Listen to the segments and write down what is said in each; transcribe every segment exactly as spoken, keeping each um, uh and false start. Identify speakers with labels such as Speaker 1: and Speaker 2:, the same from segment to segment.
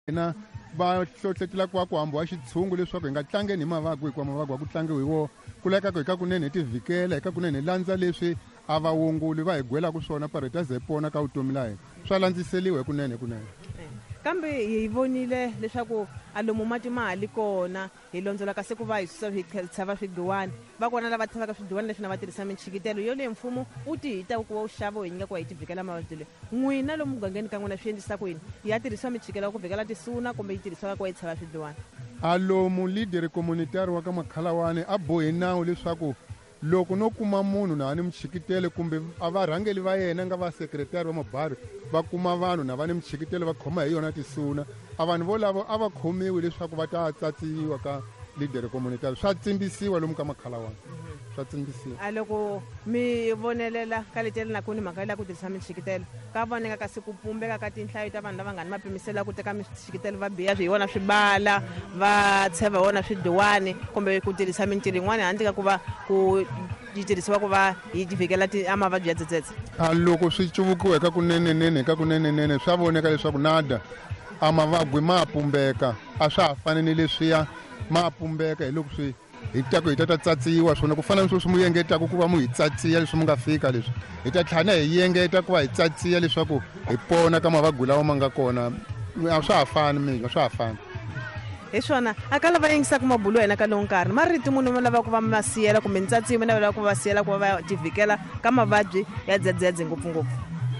Speaker 1: na va hlohletela ku va ku hambiwa xitshungu leswaku hi nga tlangeni hi mavagwa hikuva mavagwa ku tlangiwa hi wona kuleka ku hi ka kunene hi tivhikela hi ka kunene hi landza leswi a vaonguli va hi gwelaka swona pari hi ta ze hi pona ka vutomi laha swa landziseliwa hi kunene kunene.
Speaker 2: Kambe hi vonile leswaku a lomu mati mali kona hi londzela kasi ku va hi susa hi tshava swidhiwani va kona lava tshavaka swidhiwani leswi na va tirhisa michikitelo yo leyi mfumo u ti hita ku va u xava hi nyika ku va hi tivhikela mavabyi leyi n'wina lomu mugangeni ka n'wina swi endlisa ku yini ya tirhisiwa michikelo ku vhikela tisuna kumbe yi tirhisiwa ku va yi tshava swidhiwani.
Speaker 1: A lomu lideri communitary wa ka Makhalawani a bohe nawu leswaku loko no kuma munhu na ni michikitelo kumbe a va rhangeli va yena nga va sekretari va mabari va kuma vanhu na va ni michikitelo va khoma hi yona tisuna a vanhu volavo a va khomiwi leswaku va ta tsatsiwa ka lideri communitary swa tsimbisiwa lomu ka Makhalawani swa tsimbisiwa.
Speaker 2: A loko mi vonelela ka leteli na ku ni mhaka ya ku tirhisa michikitelo ka voneka kasi ku pumbeka ka tinhlayo ta vanhu lava nga ni mapimisela ku teka michikitelo va biya hi wona swibala va tsheva hi wona swidhiwani kumbe ku tirhisa mintirho yin'wana handle ka ku va ku yi tirhisiwa ku va yi vhikela amavabyi ya tsetsetse.
Speaker 1: A loko swi cuvukiwa eka kunenenene ka kunenenene swa voneka leswaku nada a mavagwi ma pumbeka a swa ha fani ni leswiya ma pumbeka hi loko swi hi ta ku hi ta ta tsatsiwa swona ku fana leswi mu yengetaka ku va mu hi tsatsiya leswi mu nga fika leswi hi ta tlhana hi yengeta ku va hi tsatsiya leswaku hi pona ka mavagwi lawa ma nga kona a swa ha fani mina swa ha fani.
Speaker 2: Hi swona a ka lava yingisaka mabulo ya hina ka lowu nkarhi ma riti munhu ma lava ku va ma siyela kumbe ntsatsi mi lava ku va siyela ku va va tivhikela ka mavabyi ya dzedzedze ngopfungopfu.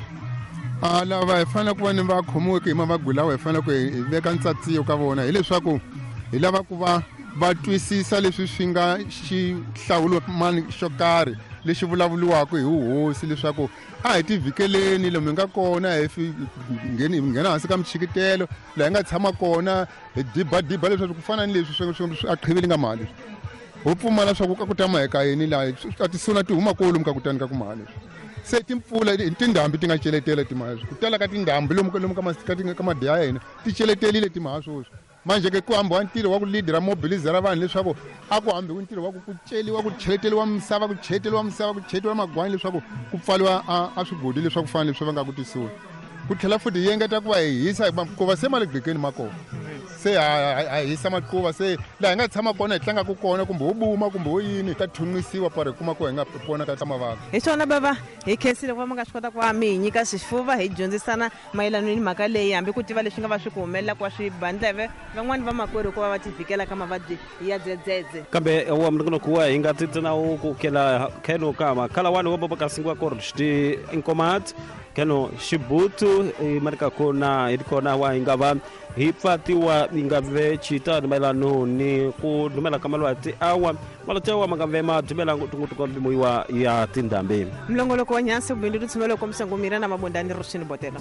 Speaker 1: A lava hi fanele ku va ni va khomiweke hi mavagwi lawa hi fanele ku hi veka ntsatsi ka vona hileswaku hi lava ku va va twisisa leswi swi nga xihlawulamani xo karhi lexi vulavuliwaka hi hosi leswaku a hi tivhikeleni lomu hi nga kona hi nghena hansi ka michikitelo laha hi nga tshama kona hi dibadiba leswaku ku fana ni leswi swi a qhiveli nga mali ho pfumala swa ku ka ku tama eka yini laha a tisuna ti huma kolomu ka kutani ka ku mali se timpfula tindhambi ti nga cheletela timali ku tala ka tindhambi lomu lomu ka madya ya hina ti cheletelile timali swoswi manje ke ku hambiwa ntirho wa ku lidera mobilizera vanhu leswaku a ku hambiwi ntirho wa ku ku celiwa ku cheleteliwa misava ku cheleteliwa misava ku cheleteliwa magwanya leswaku ku pfaliwa a swigodi leswaku fana leswi va nga ku tisiwa ku tlhela futhi hi yengeta ku va hi hisa ku va se ma le gqekeni ma kona se ha hisa maquva se laha hi nga tshama kona hi tlangaku kona kumbe wo buma kumbe wo yini ta thunqisiwa pari kuma ku hi nga pona ka tlamavaka
Speaker 2: hi swona bava hi khensile ku va mi nga swi kota ku va mi hi nyika swifuva hi dyondzisana mayelana ni mhaka leyi hambi ku tiva leswi nga va swi ku humelela ku va swi bandleve van'wani va makwerhu ku va va tivhikela ka mavabyi ya dzedzedze
Speaker 3: kambe wa mlingano kuwa hi nga titsinawu ku kela kheno kama Khalawani wa baba kasingwa ko rishti inkomat keno Xibutu marika kona hi kona wa hinga va hi pfatiwa inga ve chita mayelano ni ku dumela kamalwati awa malatewa magamve ma dumela ngutungutu kwa bimuiwa ya tindambe
Speaker 2: mlongoloko wa nyansi kubindu tutsumelo kwa msangu mirana mabondani Rushini Botela.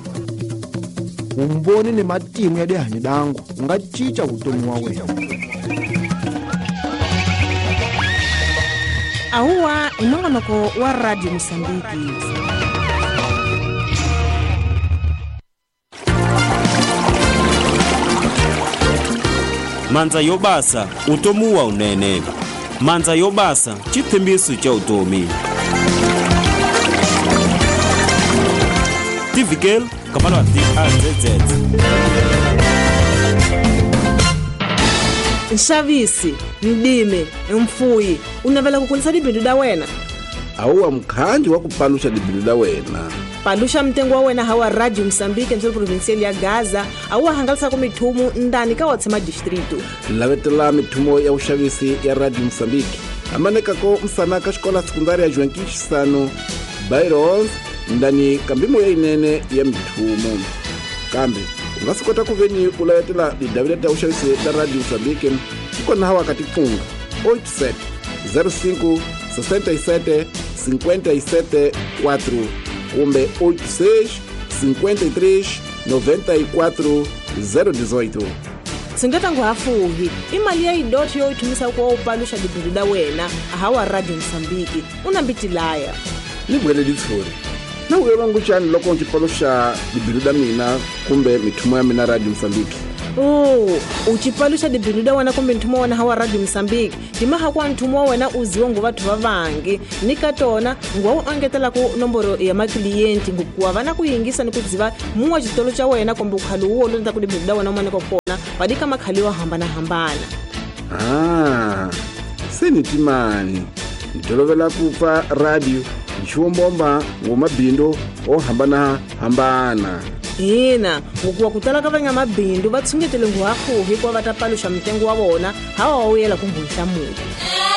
Speaker 4: Umboni ni matimu ya dehani dangu nga chicha vutomi wa wena.
Speaker 2: Ahuwa inongonoko wa Radio Msambiki.
Speaker 3: Manza yobasa utomuwa unene manza yobasa chithembiso cha utomi Tivikel kamala ti azz
Speaker 2: Nshavisi ndime mfuyi unavela kukulisa libindu la wena
Speaker 5: auwa mkhanji wa kupalusha libindu la wena
Speaker 2: palusha mtengo wa wena hawa Radio Msambiki nzolo provincial ya Gaza auwa hangalisa ku mithumu ndani ka watsema distrito
Speaker 5: lavetela mithumo ya ushavisi ya Radio Msambiki amaneka ko msanaka xikola sekundari ya Jwankishi Byron ndani kambimo ya inene ya mithumo kambe ungasikota kuveni ulavetela lidavile ya ushavisi ya Radio Msambiki kukona hawa katifunga oito sete zero cinco sessenta e sete cinquenta e sete quatro kumbe oito seis cinquenta e três noventa e quatro zero dezoito.
Speaker 2: Singata nguhafuhi imali ya idoti yo itumisa kwa upalusha libindu la wena ahawa Radio Msambiki unambitilaya
Speaker 5: libwele litsuri na uyo wangu chani loko nchipalusha libindu la mina kumbe mithumo ya mina Radio Msambiki
Speaker 2: Oh, uchipalusha dibindu da wana kumbe ntumo wana hawa Radio Msambiki. Timaha kwa ntumo wana uziwa ngo vatu vavangi. Nikatona ngwa angetela ku nomboro ya maklienti ngukuwa vana kuyingisa ni kuziva muwa chitolo cha wena kumbe ukhalu uwo lonza ku dibindu da wana mwane kokona. Wadika makhaliwa hambana hambana.
Speaker 5: Ah, senitimani. Nitolovela kupa radio. Nchuombomba ngomabindu o hambana hambana.
Speaker 2: Ina, ngokuwa kutala kavanya mabindu vatsungetele nguhakuhi kwa vatapalusha mtengo wa vona hawa wawuyela kumbulisha mutu.